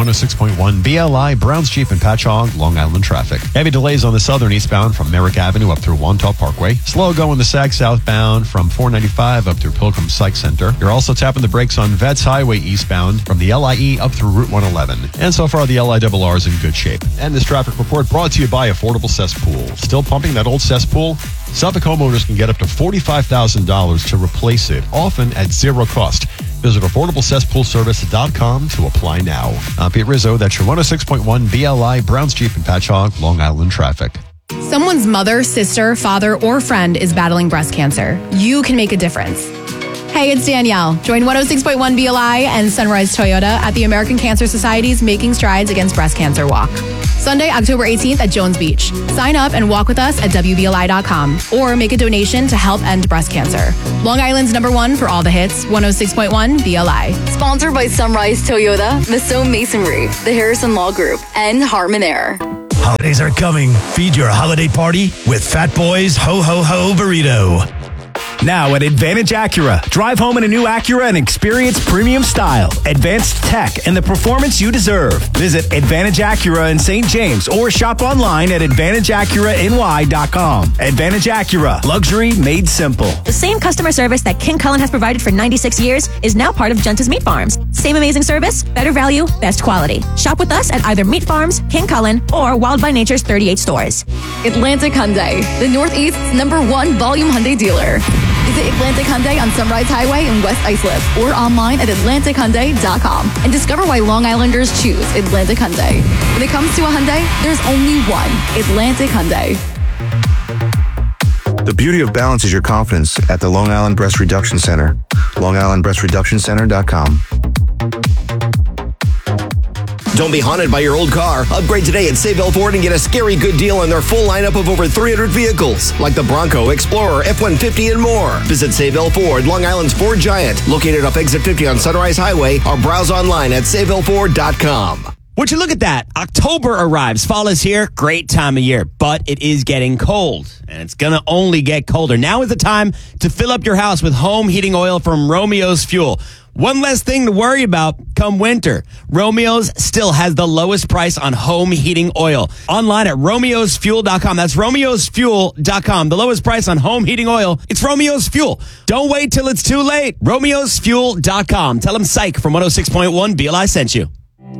106.1 BLI, Browns Jeep and Patchogue, Long Island traffic. Heavy delays on the southern eastbound from Merrick Avenue up through Wantagh Parkway. Slow going the Sag southbound from 495 up through Pilgrim Psych Center. You're also tapping the brakes on Vets Highway eastbound from the LIE up through Route 111. And so far, the LIRR is in good shape. And this traffic report brought to you by Affordable Cesspool. Still pumping that old cesspool? Suffolk homeowners can get up to $45,000 to replace it, often at zero cost. Visit AffordableCesspoolService.com to apply now. I'm Pete Rizzo. That's your 106.1 BLI, Browns Jeep and Patchogue, Long Island traffic. Someone's mother, sister, father, or friend is battling breast cancer. You can make a difference. Hey, it's Danielle. Join 106.1 BLI and Sunrise Toyota at the American Cancer Society's Making Strides Against Breast Cancer Walk. Sunday, October 18th at Jones Beach. Sign up and walk with us at WBLI.com or make a donation to help end breast cancer. Long Island's #1 for all the hits, 106.1 BLI. Sponsored by Sunrise Toyota, Masson Masonry, the Harrison Law Group, and Hartman Air. Holidays are coming. Feed your holiday party with Fat Boy's Ho Ho Ho Burrito. Now at Advantage Acura. Drive home in a new Acura and experience premium style, advanced tech, and the performance you deserve. Visit Advantage Acura in St. James or shop online at AdvantageAcuraNY.com. Advantage Acura. Luxury made simple. The same customer service that King Cullen has provided for 96 years is now part of Genta's Meat Farms. Same amazing service, better value, best quality. Shop with us at either Meat Farms, King Cullen, or Wild by Nature's 38 stores. Atlantic Hyundai, the Northeast's #1 volume Hyundai dealer. Visit Atlantic Hyundai on Sunrise Highway in West Islip or online at AtlanticHyundai.com and discover why Long Islanders choose Atlantic Hyundai. When it comes to a Hyundai, there's only one, Atlantic Hyundai. The beauty of balance is your confidence at the Long Island Breast Reduction Center. LongIslandBreastReductionCenter.com. Don't be haunted by your old car. Upgrade today at Sayville Ford and get a scary good deal on their full lineup of over 300 vehicles, like the Bronco, Explorer, F-150, and more. Visit Sayville Ford, Long Island's Ford Giant, located off Exit 50 on Sunrise Highway, or browse online at SayvilleFord.com. Would you look at that? October arrives. Fall is here. Great time of year, but it is getting cold, and it's going to only get colder. Now is the time to fill up your house with home heating oil from Romeo's Fuel. One less thing to worry about come winter. Romeo's still has the lowest price on home heating oil. Online at Romeo'sFuel.com. That's Romeo'sFuel.com. The lowest price on home heating oil. It's Romeo's Fuel. Don't wait till it's too late. Romeo'sFuel.com. Tell them Psych from 106.1 BLI sent you.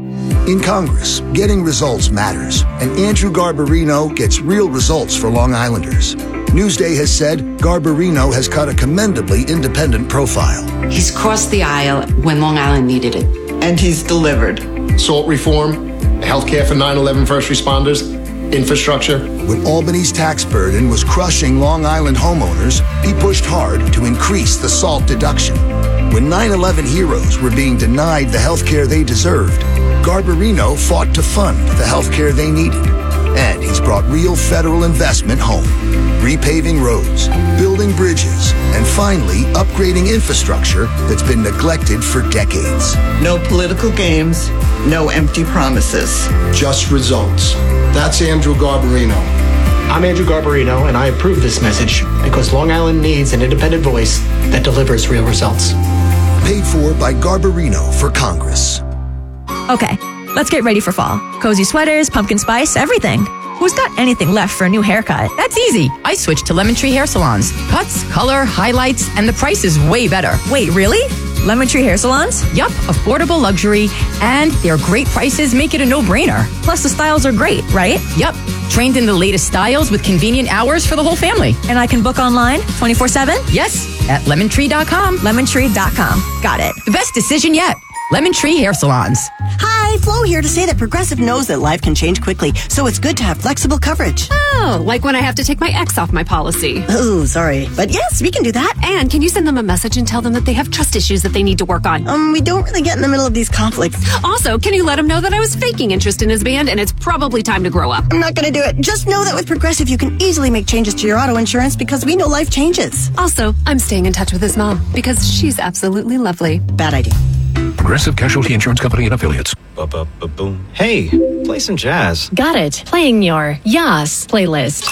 In Congress, getting results matters, and Andrew Garbarino gets real results for Long Islanders. Newsday has said Garbarino has cut a commendably independent profile. He's crossed the aisle when Long Island needed it. And he's delivered. Salt reform, healthcare for 9/11 first responders, infrastructure. When Albany's tax burden was crushing Long Island homeowners, he pushed hard to increase the SALT deduction. When 9/11 heroes were being denied the healthcare they deserved, Garbarino fought to fund the healthcare they needed. And he's brought real federal investment home. Repaving roads, building bridges, and finally upgrading infrastructure that's been neglected for decades. No political games, no empty promises. Just results. That's Andrew Garbarino. I'm Andrew Garbarino, and I approve this message because Long Island needs an independent voice that delivers real results. Paid for by Garbarino for Congress. Okay, let's get ready for fall. Cozy sweaters, pumpkin spice, everything. Who's got anything left for a new haircut? That's easy. I switched to Lemon Tree Hair Salons. Cuts, color, highlights, and the price is way better. Wait, really? Lemon Tree Hair Salons? Yup, affordable luxury, and their great prices make it a no-brainer. Plus the styles are great, right? Yup, trained in the latest styles with convenient hours for the whole family. And I can book online 24/7? Yes, at lemontree.com. Lemontree.com. Got it. The best decision yet. Lemon Tree Hair Salons. Hi, Flo here to say that Progressive knows that life can change quickly, so it's good to have flexible coverage. Oh, like when I have to take my ex off my policy. Oh, sorry. But yes, we can do that. And can you send them a message and tell them that they have trust issues that they need to work on? We don't really get in the middle of these conflicts. Also, can you let them know that I was faking interest in his band and it's probably time to grow up? I'm not going to do it. Just know that with Progressive, you can easily make changes to your auto insurance because we know life changes. Also, I'm staying in touch with his mom because she's absolutely lovely. Bad idea. Progressive Casualty Insurance Company and Affiliates. Boom. Hey, play some jazz. Got it. Playing your Yas playlist.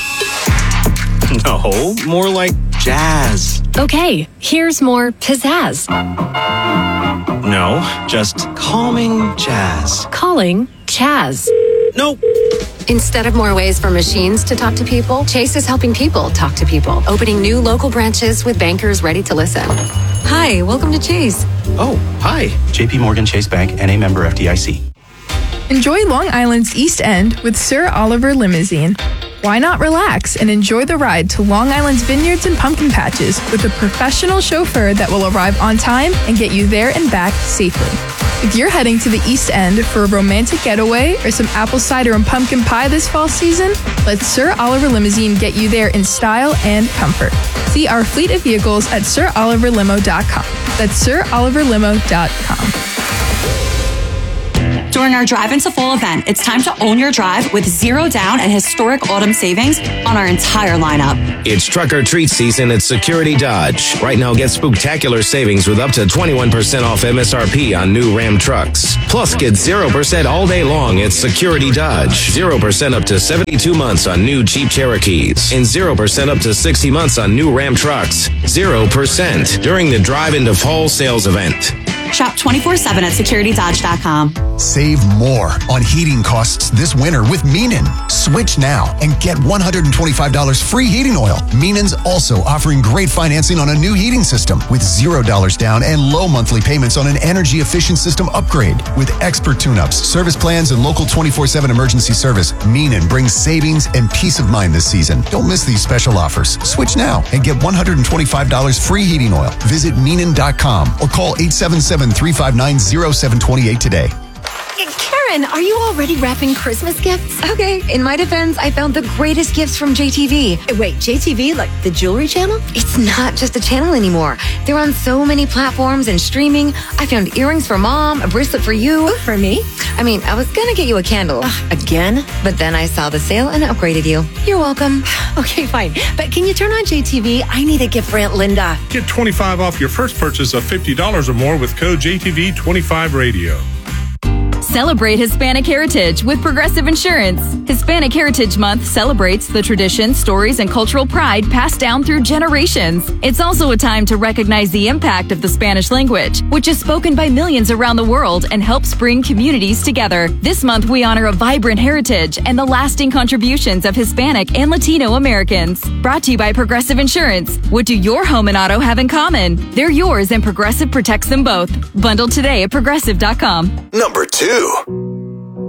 No, more like jazz. Okay, here's more pizzazz. No, just calming jazz. Calling Chaz. Nope. Instead of more ways for machines to talk to people, Chase is helping people talk to people, opening new local branches with bankers ready to listen. Hi, welcome to Chase. Oh, hi. JP Morgan Chase Bank, NA member FDIC. Enjoy Long Island's East End with Sir Oliver Limousine. Why not relax and enjoy the ride to Long Island's vineyards and pumpkin patches with a professional chauffeur that will arrive on time and get you there and back safely. If you're heading to the East End for a romantic getaway or some apple cider and pumpkin pie this fall season, let Sir Oliver Limousine get you there in style and comfort. See our fleet of vehicles at SirOliverLimo.com. That's SirOliverLimo.com. During our Drive into Fall event, it's time to own your drive with zero down and historic autumn savings on our entire lineup. It's truck or treat season at Security Dodge. Right now, get spooktacular savings with up to 21% off MSRP on new Ram trucks. Plus, get 0% all day long at Security Dodge. 0% up to 72 months on new Jeep Cherokees. And 0% up to 60 months on new Ram trucks. 0% during the Drive into Fall sales event. Shop 24/7 at securitydodge.com. Save more on heating costs this winter with Meenan. Switch now and get $125 free heating oil. Meenan's also offering great financing on a new heating system with $0 down and low monthly payments on an energy efficient system upgrade. With expert tune-ups, service plans, and local 24/7 emergency service, Meenan brings savings and peace of mind this season. Don't miss these special offers. Switch now and get $125 free heating oil. Visit Meenan.com or call 877-359-0728 today. Karen, are you already wrapping Christmas gifts? Okay, in my defense, I found the greatest gifts from JTV. Wait, JTV, like the jewelry channel? It's not just a channel anymore. They're on so many platforms and streaming. I found earrings for Mom, a bracelet for you. Ooh, for me? I mean, I was gonna get you a candle. Again? But then I saw the sale and upgraded you. You're welcome. Okay, fine. But can you turn on JTV? I need a gift for Aunt Linda. Get 25 off your first purchase of $50 or more with code JTV25Radio. Celebrate Hispanic heritage with Progressive Insurance. Hispanic Heritage Month celebrates the traditions, stories, and cultural pride passed down through generations. It's also a time to recognize the impact of the Spanish language, which is spoken by millions around the world and helps bring communities together. This month, we honor a vibrant heritage and the lasting contributions of Hispanic and Latino Americans. Brought to you by Progressive Insurance. What do your home and auto have in common? They're yours, and Progressive protects them both. Bundle today at Progressive.com. Number 2.